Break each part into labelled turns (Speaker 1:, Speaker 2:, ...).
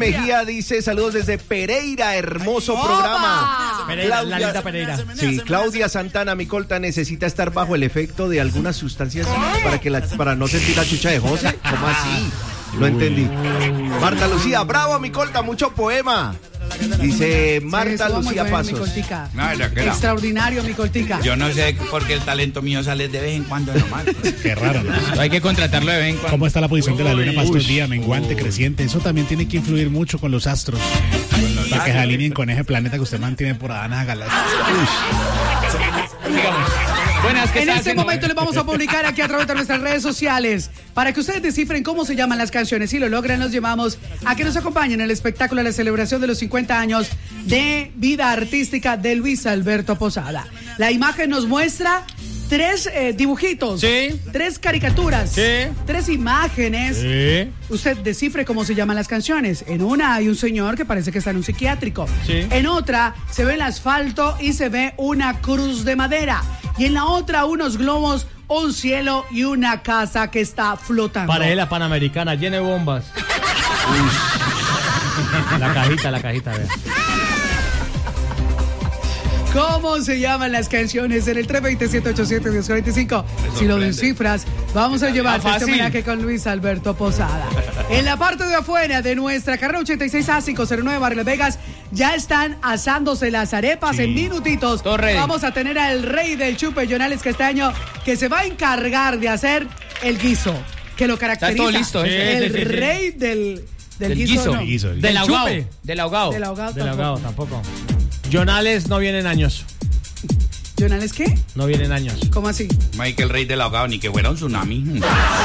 Speaker 1: Mejía dice, saludos desde Pereira, hermoso programa.
Speaker 2: Pereira, la linda Pereira.
Speaker 1: Sí, Claudia Santana, mi colta necesita estar bajo el efecto de algunas sustancias para no sentir la chucha de José. ¿Cómo así? No entendí. Marta Lucía, bravo, mi colta, mucho poema. Dice Marta Lucía Pasos.
Speaker 3: Extraordinario, mi coltica.
Speaker 4: Yo no sé por qué el talento mío sale de vez en cuando nomás.
Speaker 5: Qué raro, ¿no?
Speaker 4: Hay que contratarlo de vez en cuando.
Speaker 5: ¿Cómo está la posición de la luna para estos días? Menguante, creciente. Eso también tiene que influir mucho con los astros. Para que se alineen con ese planeta que usted mantiene por allá en las galaxias.
Speaker 3: Buenas, en este momento les vamos a publicar aquí a través de nuestras redes sociales para que ustedes descifren cómo se llaman las canciones. Si lo logran, nos llevamos a que nos acompañen en el espectáculo de la celebración de los 50 años de vida artística de Luis Alberto Posada. La imagen nos muestra 3 dibujitos,
Speaker 2: sí,
Speaker 3: 3 caricaturas,
Speaker 2: sí,
Speaker 3: 3 imágenes.
Speaker 2: Sí.
Speaker 3: Usted descifre cómo se llaman las canciones. En una hay un señor que parece que está en un psiquiátrico.
Speaker 2: Sí.
Speaker 3: En otra se ve el asfalto y se ve una cruz de madera. Y en la otra unos globos, un cielo y una casa que está flotando.
Speaker 2: Para la Panamericana, llena de bombas. La cajita, vea.
Speaker 3: ¿Cómo se llaman las canciones? En el 327-87-1045. Si lo descifras, vamos a llevarte este homenaje con Luis Alberto Posada. En la parte de afuera de nuestra carrera 86A509 Barrio Vegas, ya están asándose las arepas en minutitos. Vamos a tener al rey del chupe Jonales Castaño, que se va a encargar de hacer el guiso, que lo caracteriza.
Speaker 4: Está todo listo.
Speaker 3: El rey del guiso.
Speaker 2: No. Del ahogado tampoco. Jonales no viene en años.
Speaker 3: ¿Jonales qué?
Speaker 2: No viene en años.
Speaker 3: ¿Cómo así?
Speaker 4: Michael, el rey del ahogado, ni que fuera un tsunami.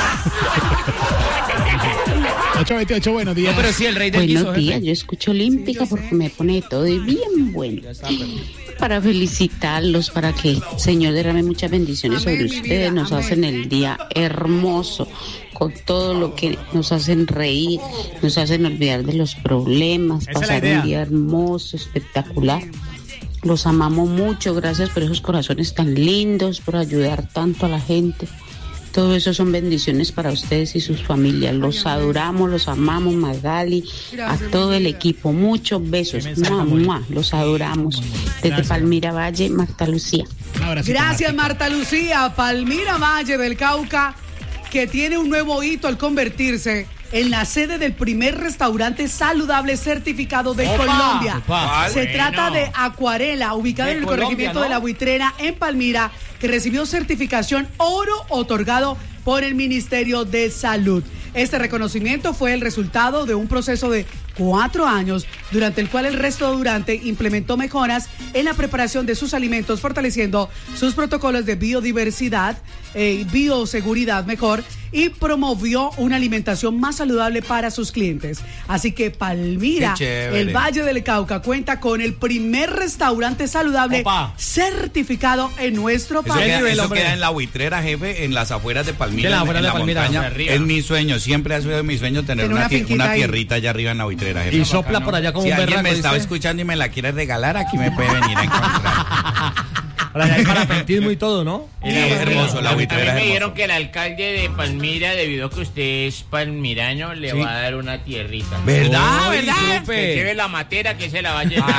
Speaker 5: 828, buenos días.
Speaker 4: No, pero sí, el rey del
Speaker 6: buenos
Speaker 4: guiso.
Speaker 6: días, yo escucho Olímpica porque me pone todo bien bueno. Para felicitarlos, para que el Señor derrame muchas bendiciones sobre ustedes. Nos hacen el día hermoso, con todo lo que nos hacen reír, nos hacen olvidar de los problemas, pasar un día hermoso, espectacular. Los amamos mucho, gracias por esos corazones tan lindos, por ayudar tanto a la gente. Todo eso son bendiciones para ustedes y sus familias. Los adoramos, los amamos, Magali, a todo el equipo. Muchos besos. ¡Mua, mua! Los adoramos. Desde Palmira Valle, Marta Lucía.
Speaker 3: Gracias, Marta Lucía. Palmira Valle del Cauca, que tiene un nuevo hito al convertirse en la sede del primer restaurante saludable certificado de Colombia. Se trata de Acuarela, ubicado en el corregimiento de La Buitrera, en Palmira, que recibió certificación oro otorgado por el Ministerio de Salud. Este reconocimiento fue el resultado de un proceso de 4 años, durante el cual el restaurante implementó mejoras en la preparación de sus alimentos, fortaleciendo sus protocolos de biodiversidad, bioseguridad mejor, y promovió una alimentación más saludable para sus clientes. Así que Palmira, el Valle del Cauca, cuenta con el primer restaurante saludable certificado en nuestro país.
Speaker 4: Eso queda en La Buitrera, jefe, en las afueras de Palmira, en la montaña. Es mi sueño, siempre ha sido mi sueño tener una tierrita allá arriba en La Buitrera, jefe.
Speaker 2: Y sopla por allá como un berraco.
Speaker 4: Si alguien me estaba escuchando y me la quiere regalar, aquí me puede venir a encontrar.
Speaker 2: Ahora ya hay parapentismo y todo, ¿no?
Speaker 4: Sí, es hermoso, La Buitrera.
Speaker 7: Me dijeron que el alcalde de Palmira, debido a que usted es palmirano, le va a dar una tierrita.
Speaker 4: ¿Verdad?
Speaker 7: Que lleve la matera que se la va a llevar.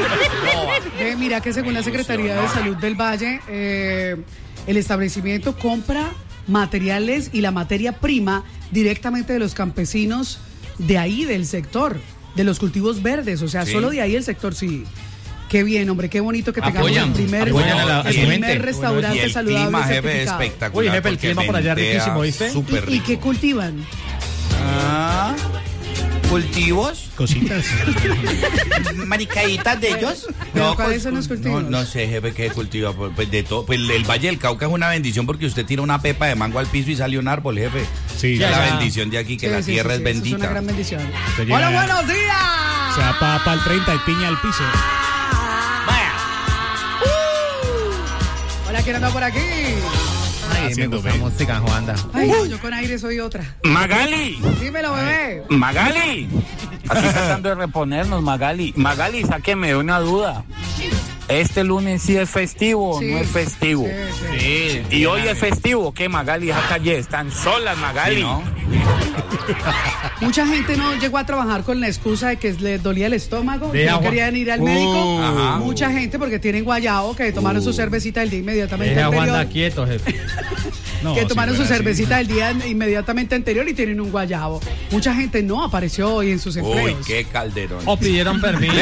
Speaker 3: Mira que según la Secretaría de Salud del Valle, el establecimiento compra materiales y la materia prima directamente de los campesinos de ahí, del sector, de los cultivos verdes, o sea, solo de ahí el sector, sí. Qué bien, hombre, qué bonito que tengamos el primer restaurante saludable
Speaker 4: clima, jefe,
Speaker 3: certificado.
Speaker 4: espectacular.
Speaker 2: Oye, jefe, el clima por allá riquísimo, ¿viste?
Speaker 3: ¿Y qué cultivan?
Speaker 4: ¿Cultivos?
Speaker 5: Cositas.
Speaker 4: ¿Maricaditas de ellos?
Speaker 3: ¿Pero cuáles son los cultivos?
Speaker 4: No sé, jefe, qué cultiva. Pues de todo. Pues el Valle del Cauca es una bendición porque usted tira una pepa de mango al piso y sale un árbol, jefe. Sí, es la bendición de aquí, que la tierra es bendita.
Speaker 3: Es una gran bendición.
Speaker 5: ¡Hola,
Speaker 3: buenos días!
Speaker 5: Se va para el 30 y piña al piso.
Speaker 3: Hola, ¿quién anda por aquí?
Speaker 2: Ay, me gusta la música, Juanda.
Speaker 3: Ay, no, yo con aire soy otra.
Speaker 4: ¡Magali!
Speaker 3: Dímelo, bebé.
Speaker 4: ¡Magali!
Speaker 8: Aquí tratando de reponernos, Magali. Magali, sáqueme de una duda. Este lunes sí es festivo,
Speaker 3: Sí,
Speaker 8: no es festivo.
Speaker 3: sí.
Speaker 8: Y hoy es festivo, ¿qué Magali y Calle están solas, Magali?
Speaker 4: Sí, ¿no?
Speaker 3: Mucha gente no llegó a trabajar con la excusa de que les dolía el estómago, que no querían ir al médico.
Speaker 4: Ajá.
Speaker 3: Mucha gente porque tienen guayabo, que tomaron su cervecita el día inmediatamente
Speaker 2: Deja a Wanda
Speaker 3: anterior.
Speaker 2: quieto, jefe.
Speaker 5: No,
Speaker 3: Que
Speaker 5: si
Speaker 3: tomaron su
Speaker 5: fuera así.
Speaker 3: cervecita el día inmediatamente anterior y tienen un guayabo. Mucha gente no apareció hoy en sus empleos.
Speaker 4: Uy, qué calderón.
Speaker 2: O pidieron permiso.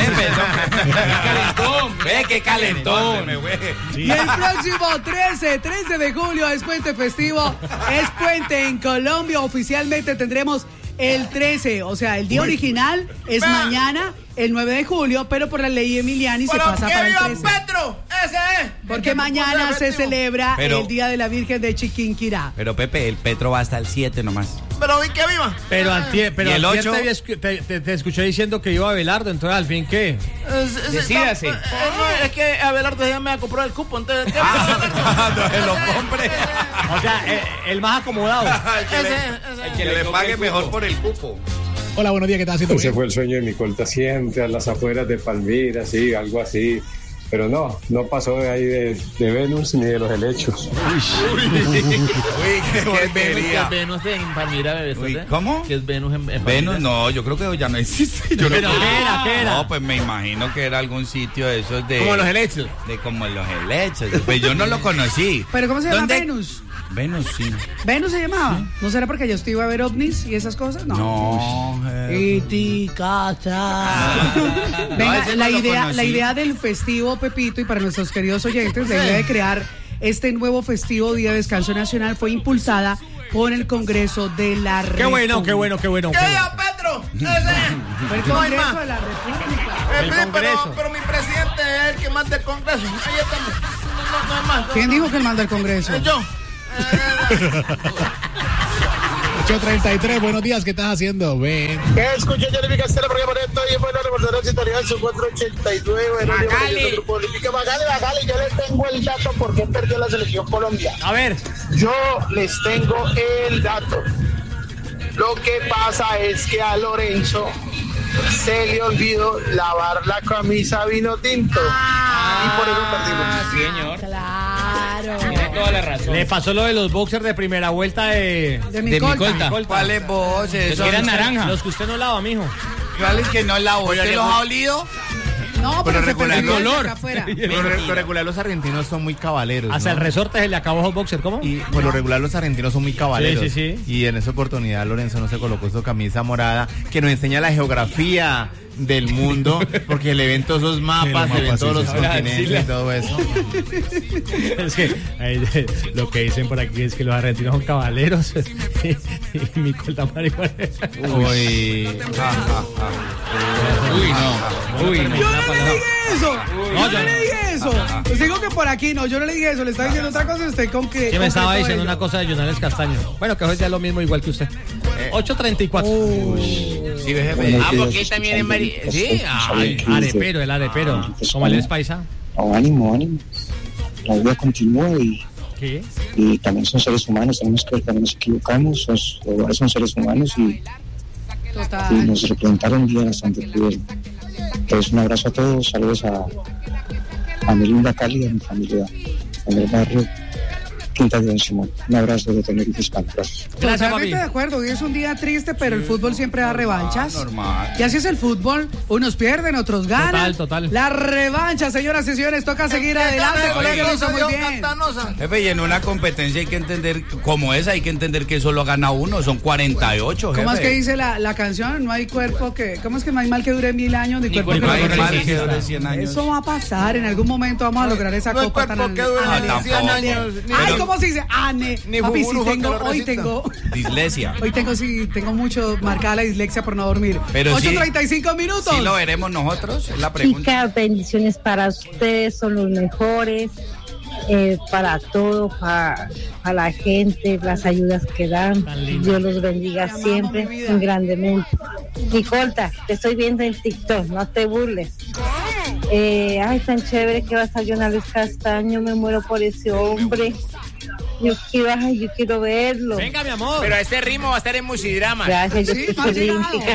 Speaker 4: Ve qué calentón.
Speaker 3: Y el próximo 13 de julio es puente festivo, es puente en Colombia. Oficialmente tendremos el 13, o sea, el día original es mañana, el 9 de julio, pero por la ley Emiliani se pasa para el 13.
Speaker 7: Petro! ¡Ese es!
Speaker 3: Porque mañana se celebra
Speaker 4: Pero-
Speaker 3: el Día de la Virgen de Chiquinquirá.
Speaker 4: Pero Pepe, el Petro va hasta el 7 nomás.
Speaker 7: ¡Pero y que viva!
Speaker 2: Pero antier
Speaker 4: ¿Y el
Speaker 2: antier
Speaker 4: 8?
Speaker 2: te escuché diciendo que iba a Abelardo, entonces al fin, ¿qué?
Speaker 7: Decídase. No, es que Abelardo ya me ha comprado el cupo, entonces...
Speaker 4: No se lo compre.
Speaker 2: O sea, el más acomodado.
Speaker 4: Que le pague mejor por el cupo.
Speaker 5: Hola, buenos días, ¿qué estás haciendo?
Speaker 9: Ese fue el sueño de mi colta siempre, a las afueras de Palmira, sí, algo así. Pero no pasó de ahí de Venus ni de los helechos.
Speaker 4: Uy, qué porquería.
Speaker 7: Venus en Palmira, bebé.
Speaker 4: Uy, ¿cómo?
Speaker 7: ¿Qué es Venus en Palmira?
Speaker 4: Venus, no, yo creo que ya no existe. Yo no
Speaker 2: ¿Pero
Speaker 4: creo-
Speaker 2: qué era?
Speaker 4: No, pues me imagino que era algún sitio de esos de...
Speaker 7: Como los helechos.
Speaker 4: De como los helechos. Pues yo no lo conocí.
Speaker 3: ¿Pero cómo se llama
Speaker 4: ¿Dónde?
Speaker 3: Venus?
Speaker 4: Venus, sí.
Speaker 3: ¿Venus se llamaba? ¿No será porque yo estuve a ver ovnis y esas cosas?
Speaker 4: No.
Speaker 3: Iti casa. Venga,
Speaker 4: ese no
Speaker 3: la
Speaker 4: lo
Speaker 3: idea
Speaker 4: conocí.
Speaker 3: del festivo, Pepito, y para nuestros queridos oyentes, la idea de crear este nuevo festivo Día de Descanso Nacional fue impulsada por el Congreso de la República.
Speaker 2: Qué bueno, qué bueno, qué bueno.
Speaker 7: ¡Que viva Petro! ¡Ese!
Speaker 3: Fue el
Speaker 7: No hay
Speaker 3: Congreso
Speaker 7: más.
Speaker 3: de la República.
Speaker 2: El Congreso.
Speaker 7: Pero mi presidente es el que manda el Congreso. Ahí estamos. No hay más.
Speaker 3: ¿Quién dijo que él manda el Congreso?
Speaker 7: Yo.
Speaker 5: 8:33, buenos días, ¿qué estás haciendo? Ven.
Speaker 10: Escuché Jeremy Castelo porque por esto y bueno, recordar la sintonía en su 489. Magali, yo les tengo el dato por qué perdió la selección Colombia.
Speaker 2: A ver.
Speaker 10: Yo les tengo el dato. Lo que pasa es que a Lorenzo se le olvidó lavar la camisa vino tinto. Y por eso perdimos.
Speaker 7: Señor.
Speaker 3: Claro.
Speaker 7: Tiene toda la razón.
Speaker 2: Le pasó lo de los boxers de primera vuelta de
Speaker 3: mi colta.
Speaker 4: ¿Cuáles voces?
Speaker 2: Los que eran naranja. Los que usted no lava, mijo.
Speaker 4: ¿Cuáles que no la ¿Usted los ha olido?
Speaker 3: No, pero se
Speaker 2: regular
Speaker 3: perdió
Speaker 2: el olor.
Speaker 3: acá afuera.
Speaker 11: Por regular los argentinos son muy caballeros.
Speaker 2: Hasta el resorte se le acabó el boxer, ¿cómo?
Speaker 11: Y por lo regular los argentinos son muy caballeros.
Speaker 2: Sí, sí, sí.
Speaker 11: Y en esa oportunidad Lorenzo no se colocó su camisa morada, que nos enseña la geografía del mundo, porque le ven todos esos mapas,
Speaker 5: Sí,
Speaker 11: le ven
Speaker 5: los
Speaker 11: todos los
Speaker 5: mapas, sí,
Speaker 11: continentes y todo eso.
Speaker 2: Es que lo que dicen por aquí es que los argentinos son caballeros y mi colta marihuana.
Speaker 11: Uy.
Speaker 2: Uy, no.
Speaker 3: Yo no le dije eso.
Speaker 2: No,
Speaker 3: Yo no le dije eso. Les digo que por aquí no, yo no le dije eso. Le estaba diciendo otra cosa y usted con que.
Speaker 2: Que me estaba
Speaker 3: concretó
Speaker 2: diciendo
Speaker 3: ello.
Speaker 2: una cosa de Jonales Castaño. Bueno, que hoy ya es lo mismo igual que usted. 8:34.
Speaker 4: Sí, jefe.
Speaker 7: Porque también es María. Sí,
Speaker 2: Arepero, el arepero. ¿Cómo él es paisa?
Speaker 10: Ánimo. La vida continúa
Speaker 2: ¿Qué?
Speaker 10: y también son seres humanos. Tenemos que ver, también nos equivocamos. Son seres humanos y
Speaker 3: Total.
Speaker 10: nos representaron un día bastante cruel. Entonces, un abrazo a todos. Saludos a mi linda Cali y a mi familia en el barrio Quinta de Don Simón. Un abrazo de Tenerife, España. Gracias.
Speaker 3: Totalmente de acuerdo, hoy es un día triste, pero el fútbol siempre da revanchas.
Speaker 4: Normal.
Speaker 3: Y así es el fútbol, unos pierden, otros ganan.
Speaker 2: Total.
Speaker 3: La revancha, señoras y señores, toca seguir adelante. Colombia lo hizo muy bien.
Speaker 4: Jefe, y en una competencia hay que entender, como esa, hay que entender que solo gana uno, son 48, jefe.
Speaker 3: ¿Cómo es que dice la canción? No hay cuerpo que... ¿Cómo es que no hay mal que dure 1000 años? Ni cuerpo que
Speaker 4: No hay
Speaker 3: dure
Speaker 4: mal
Speaker 3: 100
Speaker 4: que dure 100 años.
Speaker 3: Eso va a pasar, en algún momento vamos a lograr esa copa tan Ay, ¿cómo se dice? Papi, sí
Speaker 4: Dislexia.
Speaker 3: hoy tengo mucho marcada la dislexia por no dormir.
Speaker 4: Pero
Speaker 3: 8:35 minutos.
Speaker 4: Sí lo veremos nosotros, es la pregunta.
Speaker 12: Chicas, bendiciones para ustedes, son los mejores, para todo, para la gente, las ayudas que dan. Dios los bendiga siempre, grandemente. Nicolta, te estoy viendo en TikTok, no te burles. Ay, tan chévere que va a estar Jonales Castaño, me muero por ese hombre. Yo quiero verlo.
Speaker 7: Venga, mi amor. Pero este ritmo va a estar en Musidrama.
Speaker 12: Gracias, yo soy olímpica.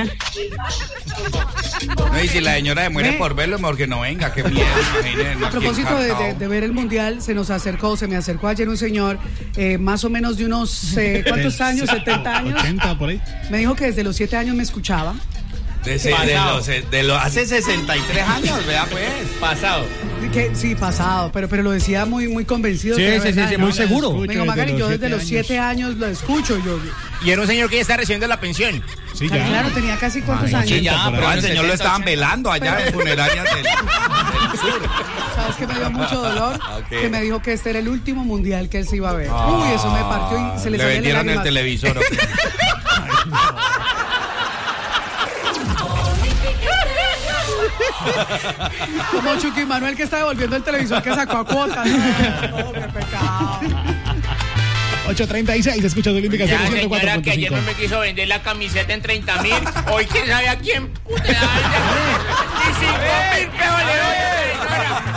Speaker 4: No, y si la señora se muere por verlo, mejor que no venga, qué miedo.
Speaker 3: A propósito de ver el mundial, se me acercó ayer un señor, más o menos de unos, ¿cuántos años? 70 años.
Speaker 5: 80 por ahí.
Speaker 3: Me dijo que desde los 7 años me escuchaba.
Speaker 4: Hace 63 años, vea pues.
Speaker 7: Pasado.
Speaker 3: Sí, pasado, pero lo decía muy convencido.
Speaker 2: Sí, muy seguro.
Speaker 3: Me dijo, Magali, yo desde los 7 años lo escucho.
Speaker 7: Y era un señor que ya está recibiendo la pensión.
Speaker 5: Sí, ya.
Speaker 3: Claro, tenía casi cuántos años.
Speaker 4: Sí, ya, pero al señor lo estaban velando allá en funerarias del sur.
Speaker 3: ¿Sabes qué me dio mucho dolor? Que me dijo que este era el último mundial que él se iba a ver. Uy, eso me partió y se le
Speaker 4: vendieron el televisor.
Speaker 3: Como Chucky Manuel que está devolviendo el televisor que sacó a cuota. No, qué pecado.
Speaker 5: 8:36, escucha su Olímpica.
Speaker 7: Ya, señora, que ayer no me quiso vender la camiseta en 30.000. Hoy quién sabe a quién. Ni 5.000 pesos le doy.